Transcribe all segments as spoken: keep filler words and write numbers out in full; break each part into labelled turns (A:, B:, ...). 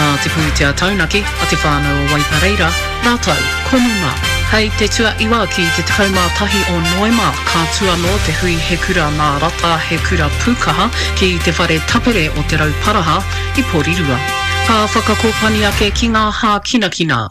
A: Nā te pūtea taunaki, a te whānau o Waipareira, rātou, konuma. Hei te tua iwa ki te takauma tahi o Noema, ka tua no te hui he kura nā rata he kura pūkaha ki te whare tapere o te rauparaha i Porirua. Ka whakakopani ake ki ngā hā kina kina.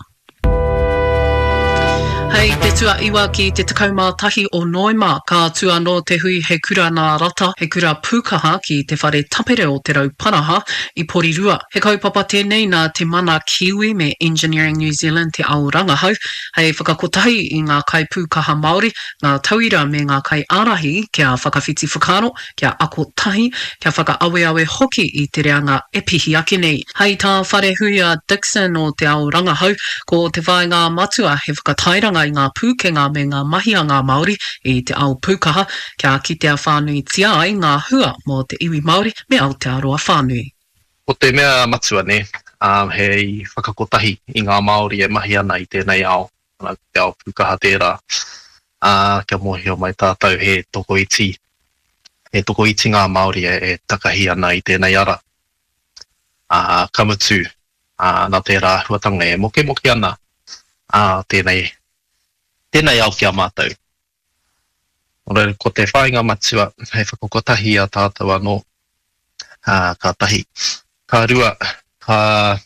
A: Hei te tua iwa ki te takauma tahi o Noema, ka tua no te hui he kura nā rata, he kura pūkaha ki te whare tapere o te rauparaha i Porirua. He kaupapa tēnei nā te mana Kiwi me Engineering New Zealand te ao rangahau. Hei whakakotahi i ngā kai pūkaha Māori, ngā tauira me ngā kai ārahi kia whakawhiti whakaro, kia ako tahi, kia whakaawe awe hoki i te reanga e pihi ake nei. Hei tā whare huia Dixon o te ao rangahau, ko te whaenga matua he whakatairanga i ngā pūkenga me ngā mahi a ngā Māori i te ao pūkaha, kia kitea whānui tia ai ngā hua mō te iwi Māori me Aotearoa whānui.
B: O te mea matua ne, um, hei whakakotahi i ngā Māori e mahi ana i tēnei ao, te ao pūkaha tērā, uh, kia mohio mai tātou he toko iti. He toko iti ngā Māori e, e takahi ana i tēnei ara. Uh, kamutu, uh, nā tērā huatanga e moke moke ana, uh, tēnei Tēnei au kia mātou. Ora, ko te whainga matua, hei whakokotahi a tātou anō, uh, ka tahi. Ka rua, ka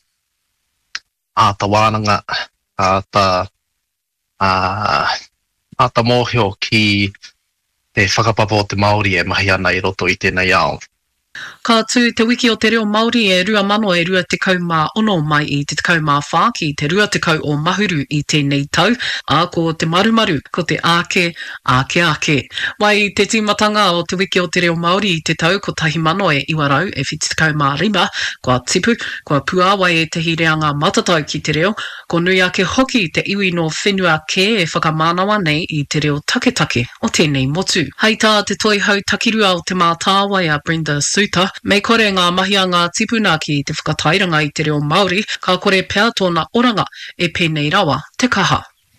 B: āta wānanga, āta, uh, āta mōhio ki te whakapapa o te Māori e mahi ana i roto i tēnei ao.
A: Ka tū te wiki o te reo Māori e rua mano e rua te kau mā ono mai i te kau mā whā ki te rua te kau o mahuru i tēnei tau, a ko te marumaru, ko te āke, āke āke. Wai te tīmatanga o te wiki o te reo Māori i te tau, ko tahi mano e iwarau e whiti te kau mā rima, kua tipu, kua puāwai e tehi reanga matatau ki te reo, ko nui ake hoki te iwi no whenua ke e whakamānawa nei i te reo taketake o tēnei motu. Hei tā te toi hau takirua o te mātāwai a Brenda Suta, mei kore ngā mahi a ngā tipuna ki te whakatairanga i te reo Māori, ka kore pēr tōna oranga e pēnei rawa te kaha.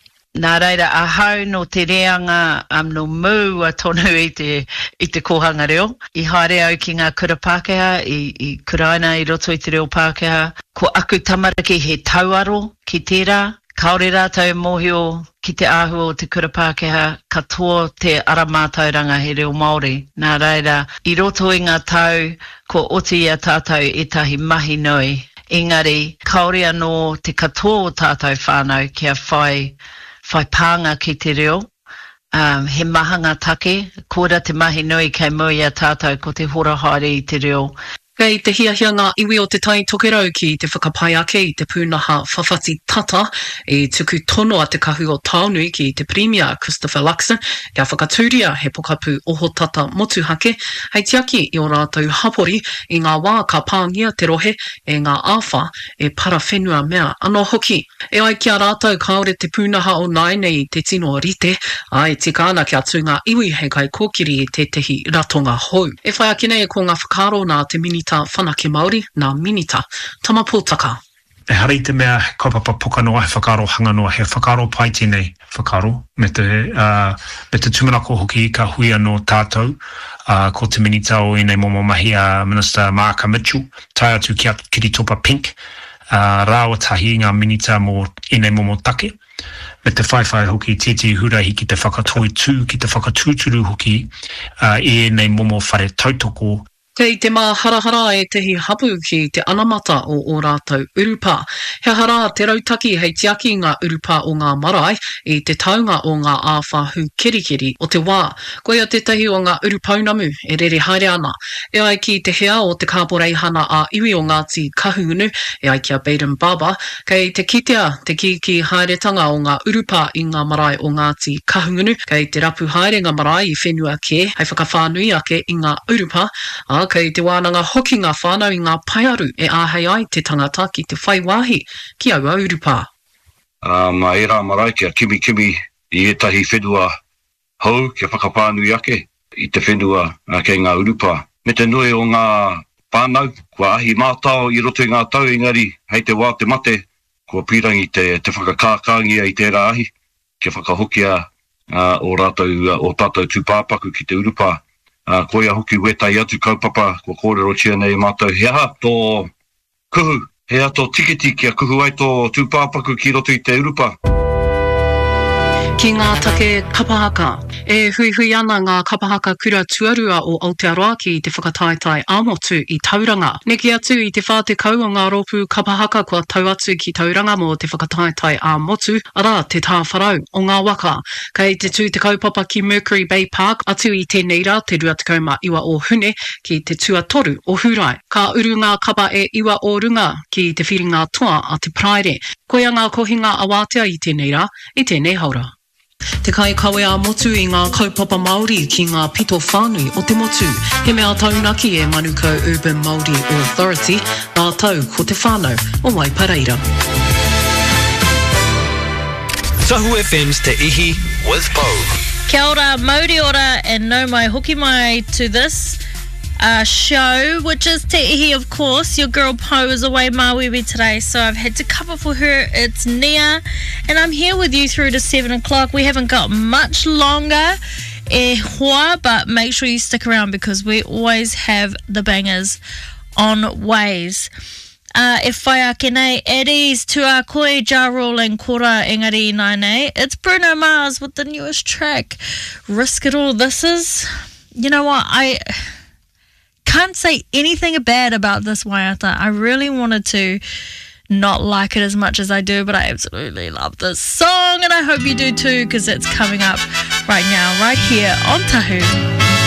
C: Nā reira, a hau no te reanga um, no mū a tonu i te, i te kohanga reo. I haere au ki ngā kura Pākehā, i, i kuraina i roto i te reo Pākehā. Ko aku tamariki he tauaro ki tērā. Kaore rātou mōhio ki te āhua o te kura Pākehā, katoa te aramātauranga he reo Māori. Nā reira, i roto i ngā tau, ko oti a tātou e tahi mahi nui. Engari, kaore anō te katoa o tātou whānau kia whai, whai pānga ki te reo. Um, he mahanga take, kōra te mahi nui kei mui a tātou ko te hora haere i te reo. Kei te hiahia ngā iwi o te tai tokerau ki te whakapai ake i te pūnaha whawhati tata e tuku tono a te kahu o Taonui ki te Premier Christopher Luxon, kia whakatūria he pokapū oho tata motuhake, hei tiaki i o rātou hapori i ngā wā ka pāngia te rohe e ngā āwha e para whenua mea anō hoki. E ai kia rātou kaore te pūnaha o Naine i te tino rite, ai te kāna kia tū ngā iwi hei kai kōkiri i te tehi ratonga hou. E whai ake nei ko ngā whakaro nā te mini ta whanake Māori, nā minita, tamapōtaka.
D: E harei te mea kaupapa poka noa he whakaro hanga noa, he whakaro pai tēnei whakaro, me te, uh, me te tumanako hoki ka hui anō tātou, uh, ko te minita o inei momo mahi a Minister Marka Mitchell, tai atu ki atu Kiritopa Pink, uh, rāua tahi ngā minita mō inei momo take, me te whaiwhai hoki tēti hura hiki te whakatoi tū ki te whakatūturu hoki, uh, e inei momo whare tautoko.
A: Kei te mā harahara e tehi hapu ki te anamata o o rātou urupa. He hara te rautaki hei tiaki ngā urupa o ngā marae i te taunga o ngā āwhahu kirikiri o te wā. Koe a te tahi o ngā urupaunamu e rere haere ana. E ai ki te hea o te kāporeihana a iwi o Ngāti Kahungunu, e ai kia Baden Baba, kei te kitea te kiki haeretanga o ngā urupa i ngā marae o Ngāti Kahungunu, kei te rapu haerenga marae i whenua ke, hei whakawhānui ake i ngā urupa, a kei te wānanga hoki ngā whānau i ngā paiaru e āhei ai te tangata ki te whaiwāhi ki aua urupa.
E: Uh, mā e rā marae kia kimi kimi i etahi whenua hau kia whakapānui ake i te whenua uh, kei ngā urupa. Me te nui o ngā pānau, kua ahi mātao i roto i ngā tau engari hei te wā te mate, kua pirangi te, te whakakākangia i tērā ahi, kia whakahokia uh, o rātou, uh, o tātou tūpāpaku ki te urupa. Uh, koia hoki wetai atu kaupapa, kua kōrero tia nei mātou he aha tō kuhu he ato tikiti kia kuhu ai tō tūpāpaku ki roto I te urupa.
A: Ki ngā take kapahaka, e hui hui ana ngā kapahaka kura tuarua o Aotearoa ki te whakataetai āmotu I tauranga. Neki atu I te whātekau o ngā ropu kapahaka kua tau atu ki tauranga mo te whakataetai āmotu, ara te tāwharau o ngā waka. Kei te tū te kaupapa ki Mercury Bay Park, atu I tēnei rā te rua tekau ma iwa o hune ki te tuatoru o Hurai. Ka uru ngā kapa e iwa o runga ki te whiringa toa a te praere. Koia ngā kohinga awatea I tēnei rā, I tēnei haura. Te kai kawe a motu I ngā kaupapa Māori ki ngā pito whānui o te motu. He mea taunaki e Manukau Urban Māori Authority, ngā tau ko te whānau o Waipareira.
F: Tahu F M's Te Ihi with Pau.
G: Kia ora, mauri ora, and no mai hoki mai to this uh, show, which is Te Ihi, of course. Your girl Pau is away Māwiwi today, so I've had to cover for her. It's Nia, and I'm here with you through to seven o'clock. We haven't got much longer, e hoa, but make sure you stick around because we always have the bangers on ways. Uh, e whai ake nei, it is to a koe Ja Rule and kora engari nai nei. It's Bruno Mars with the newest track, Risk It All. This is, you know what, I can't say anything bad about this waiata. I really wanted to not like it as much as I do, but I absolutely love this song, and I hope you do too, because it's coming up right now, right here on Tahu.